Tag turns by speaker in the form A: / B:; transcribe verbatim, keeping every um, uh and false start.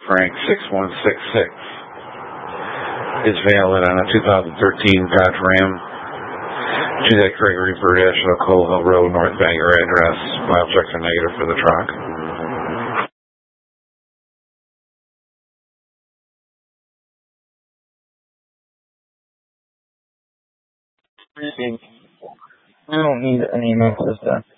A: Frank six one six six is valid on a two thousand thirteen Dodge Ram. Juliet Gregory Burdash, Cole Hill Road, North Bangor address. File checks are negative for the truck.
B: I don't need any email this time.